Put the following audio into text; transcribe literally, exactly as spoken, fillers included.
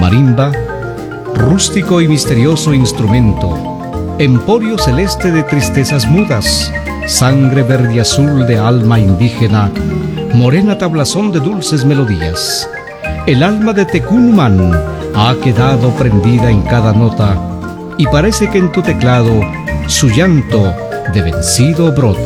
Marimba, rústico y misterioso instrumento, emporio celeste de tristezas mudas, sangre verde y azul de alma indígena, morena tablazón de dulces melodías. El alma de Tecún ha quedado prendida en cada nota, y parece que en tu teclado su llanto de vencido brota.